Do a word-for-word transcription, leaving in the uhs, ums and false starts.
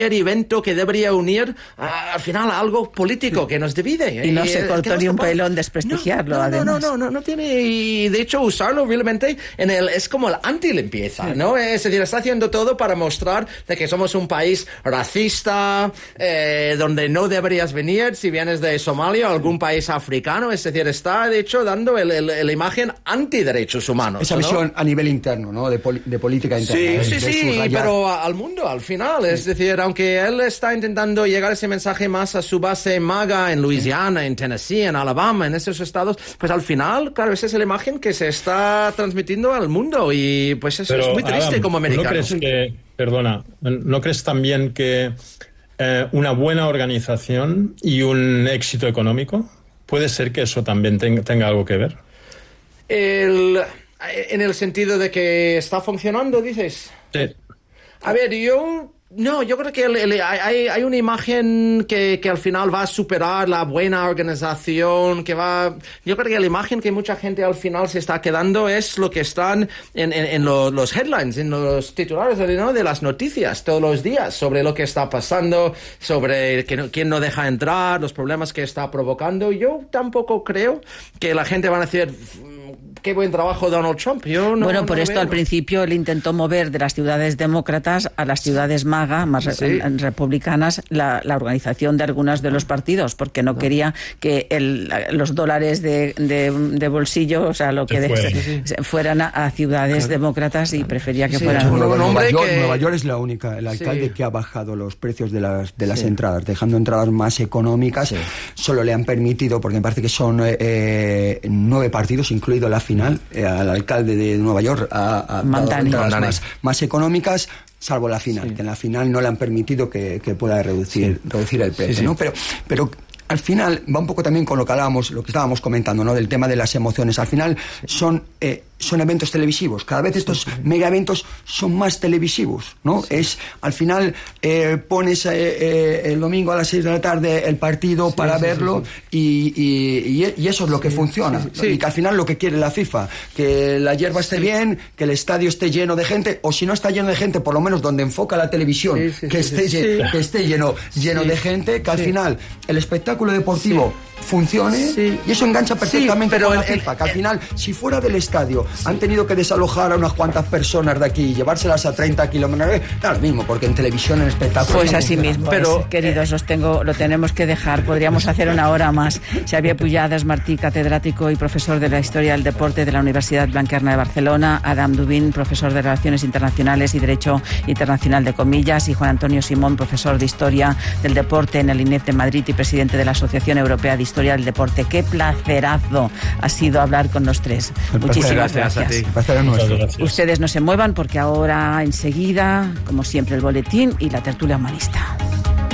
evento que debería unir uh, al final a algo político que nos divide. Y no y, se cortó ni un pelón desprestigiarlo, no, no, además. No, no, no, no tiene... Y de hecho usarlo realmente en el, es como el anti-limpieza, sí. ¿no? Es decir, está haciendo todo para mostrar de que somos un país racista, eh, donde no deberías venir si vienes de Somalia o algún país africano. Es decir, está de hecho dando el, el, el, la imagen anti-derechos humanos. Esa ¿no? visión a nivel interno, ¿no? De, poli de política interna. Sí, de, sí, de sí, subrayar. pero al mundo, al final. Es sí. decir, aunque él está intentando llegar ese mensaje más a su base MAGA en Luisiana, en Tennessee, en Alabama, en esos estados, pues al final, claro, esa es la imagen que se está transmitiendo al mundo y pues eso pero, es muy triste Adam, como americano. ¿No crees que, perdona, ¿no crees también que eh, una buena organización y un éxito económico puede ser que eso también ten, tenga algo que ver? El, en el sentido de que está funcionando, dices. Sí. A ver, yo... No, yo creo que el, el, hay, hay una imagen que, que al final va a superar la buena organización, que va... Yo creo que la imagen que mucha gente al final se está quedando es lo que están en, en, en los, los headlines, en los titulares, ¿no? De las noticias todos los días sobre lo que está pasando, sobre que no, quién no deja entrar, los problemas que está provocando. Yo tampoco creo que la gente va a decir... Qué buen trabajo Donald Trump. Yo no, bueno, por no esto veo. Al principio él intentó mover de las ciudades demócratas a las ciudades MAGA, más sí. re republicanas, la, la organización de algunos de los partidos, porque no, no. quería que el, los dólares de, de, de bolsillo, o sea, lo que de, sí, sí. fueran a, a ciudades claro. demócratas y prefería que sí, fueran... Bueno, un Nueva, York, que... Nueva York es la única, el alcalde sí. que ha bajado los precios de las, de las sí. entradas, dejando entradas más económicas. Sí. Solo le han permitido, porque me parece que son eh, nueve partidos, incluido la final, eh, al alcalde de Nueva York a, a entradas más, más económicas, salvo la final, sí. que en la final no le han permitido que, que pueda reducir, sí. reducir el precio, sí, sí. ¿no? Pero, pero al final va un poco también con lo que hablábamos, lo que estábamos comentando, ¿no? Del tema de las emociones. Al final son eh, son eventos televisivos. Cada vez estos sí, sí. mega eventos son más televisivos, ¿no? Sí. Es al final eh, pones eh, eh, el domingo a las seis de la tarde el partido sí, para sí, verlo sí, sí. Y, y, y eso es lo que sí, funciona. Sí, sí. Y que al final lo que quiere la FIFA, que la hierba esté sí. bien, que el estadio esté lleno de gente, o si no está lleno de gente, por lo menos donde enfoca la televisión, sí, sí, que, sí, esté, sí. Lleno, que esté lleno, lleno sí. de gente, que al sí. final el espectáculo deportivo sí. funcione sí. y eso engancha perfectamente sí, pero con la el, FIFA, que al final, si fuera del estadio sí. han tenido que desalojar a unas cuantas personas de aquí y llevárselas a treinta kilómetros, da lo mismo, porque en televisión, en espectáculos... Pues así mismo, pero, es, queridos, os tengo, lo tenemos que dejar, podríamos hacer una hora más. Xavier Pujadas Martí, catedrático y profesor de la Historia del Deporte de la Universidad Blanquerna de Barcelona, Adam Dubin, profesor de Relaciones Internacionales y Derecho Internacional de Comillas, y Juan Antonio Simón, profesor de Historia del Deporte en el I N E F de Madrid y presidente de la Asociación Europea de Historia del Deporte. Qué placerazo ha sido hablar con los tres. El Muchísimas gracias. gracias. A ti. Placer nuestro. Ustedes no se muevan porque ahora enseguida, como siempre, el boletín y la tertulia humanista.